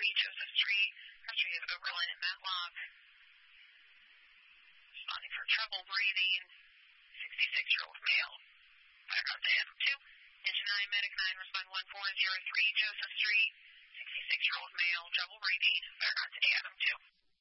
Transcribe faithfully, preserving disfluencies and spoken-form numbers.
three, Joseph Street. After you have Overland and Matlock. Responding for trouble breathing. sixty-six-year-old male. Background to Adam two. Engine nine, Medic nine, respond one four zero three, Joseph Street. sixty-six-year-old male, trouble breathing. Background to Adam two.